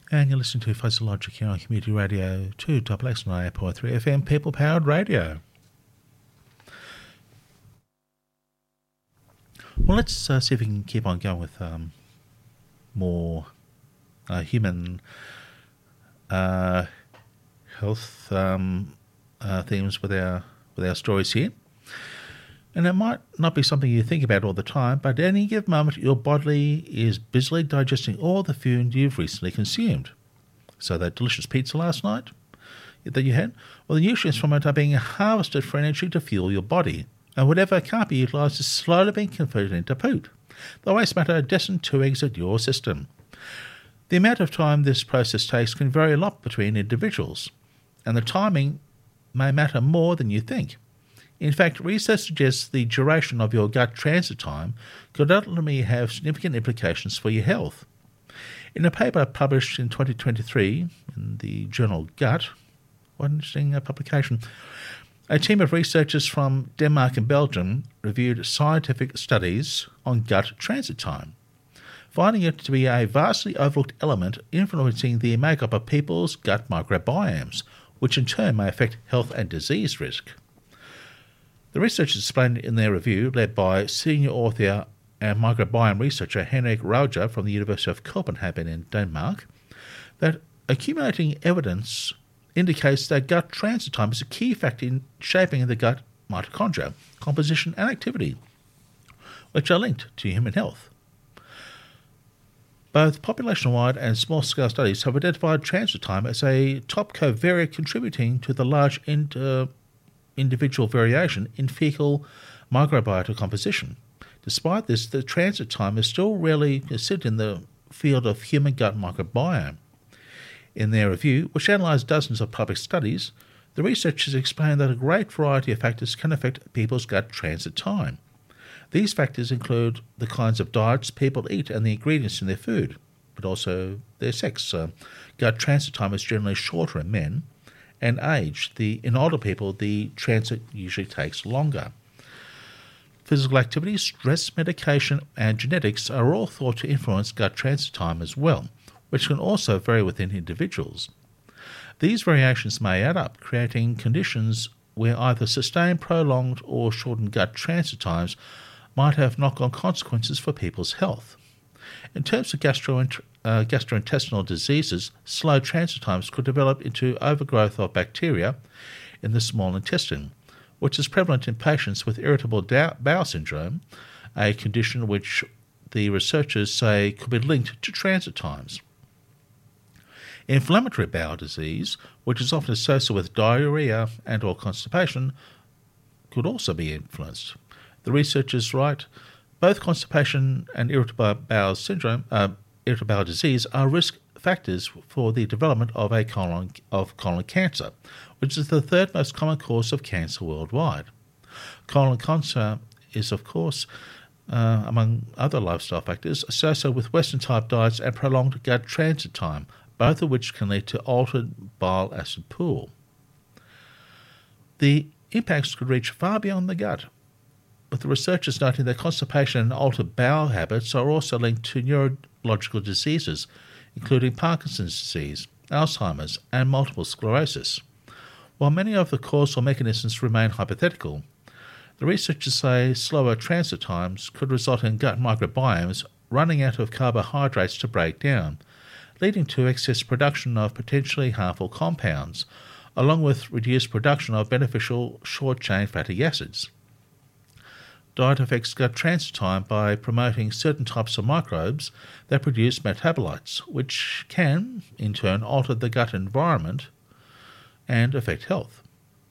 And you're listening to Fuzzy Logic here on Community Radio 2XX 98.3 FM, people-powered radio. Well, let's see if we can keep on going with more human health themes with our stories here. And it might not be something you think about all the time, but at any given moment your body is busily digesting all the food you've recently consumed. So that delicious pizza last night that you had, well, the nutrients from it are being harvested for energy to fuel your body, and whatever can't be utilised is slowly being converted into poop. The waste matter destined to exit your system. The amount of time this process takes can vary a lot between individuals, and the timing may matter more than you think. In fact, research suggests the duration of your gut transit time could ultimately have significant implications for your health. In a paper published in 2023 in the journal Gut, what an interesting publication, a team of researchers from Denmark and Belgium reviewed scientific studies on gut transit time, finding it to be a vastly overlooked element influencing the makeup of people's gut microbiomes, which in turn may affect health and disease risk. The researchers explained in their review, led by senior author and microbiome researcher Henrik Rauger from the University of Copenhagen in Denmark, that accumulating evidence indicates that gut transit time is a key factor in shaping the gut mitochondria, composition and activity, which are linked to human health. Both population-wide and small-scale studies have identified transit time as a top covariate contributing to the large individual variation in fecal microbiota composition. Despite this, the transit time is still rarely considered in the field of human gut microbiome. In their review, which analysed dozens of public studies, the researchers explained that a great variety of factors can affect people's gut transit time. These factors include the kinds of diets people eat and the ingredients in their food, but also their sex. Gut transit time is generally shorter in men, and age. In older people, the transit usually takes longer. Physical activity, stress, medication, and genetics are all thought to influence gut transit time as well, which can also vary within individuals. These variations may add up, creating conditions where either sustained, prolonged, or shortened gut transit times might have knock-on consequences for people's health. In terms of gastrointestinal diseases, slow transit times could develop into overgrowth of bacteria in the small intestine, which is prevalent in patients with irritable bowel syndrome, a condition which the researchers say could be linked to transit times. Inflammatory bowel disease, which is often associated with diarrhea and or constipation, could also be influenced. The researchers write, both constipation and irritable bowel disease are risk factors for the development of colon cancer, which is the third most common cause of cancer worldwide. Colon cancer is, of course, among other lifestyle factors, associated with Western-type diets and prolonged gut transit time, both of which can lead to altered bile acid pool. The impacts could reach far beyond the gut, with the researchers noting that constipation and altered bowel habits are also linked to neurological diseases, including Parkinson's disease, Alzheimer's, and multiple sclerosis. While many of the causal mechanisms remain hypothetical, the researchers say slower transit times could result in gut microbiomes running out of carbohydrates to break down, leading to excess production of potentially harmful compounds, along with reduced production of beneficial short-chain fatty acids. Diet affects gut transit time by promoting certain types of microbes that produce metabolites, which can, in turn, alter the gut environment and affect health.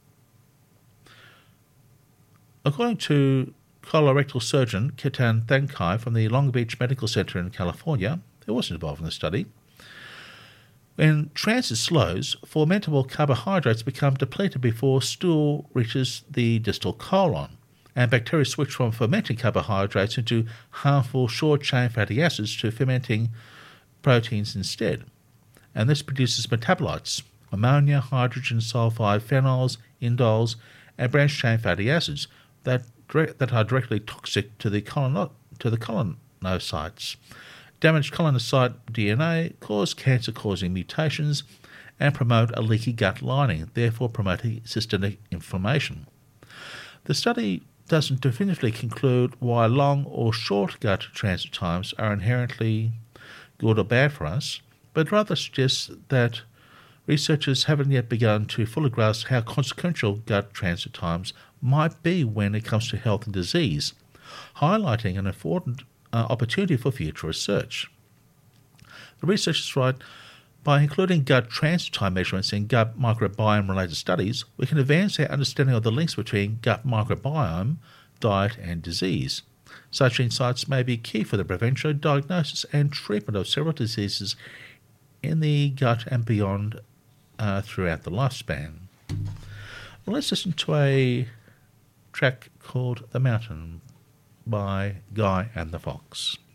According to colorectal surgeon Ketan Thankai from the Long Beach Medical Center in California, who was involved in the study, when transit slows, fermentable carbohydrates become depleted before stool reaches the distal colon, and bacteria switch from fermenting carbohydrates into harmful short-chain fatty acids to fermenting proteins instead. And this produces metabolites, ammonia, hydrogen sulfide, phenols, indoles, and branched-chain fatty acids that are directly toxic to the colonocytes, damage colonocyte DNA, cause cancer-causing mutations, and promote a leaky gut lining, therefore promoting systemic inflammation. The study doesn't definitively conclude why long or short gut transit times are inherently good or bad for us, but rather suggests that researchers haven't yet begun to fully grasp how consequential gut transit times might be when it comes to health and disease, highlighting an important opportunity for future research. The researchers write, by including gut transit time measurements in gut microbiome-related studies, we can advance our understanding of the links between gut microbiome, diet, and disease. Such insights may be key for the prevention, diagnosis, and treatment of several diseases in the gut and beyond throughout the lifespan. Well, let's listen to a track called The Mountain by Guy and the Fox.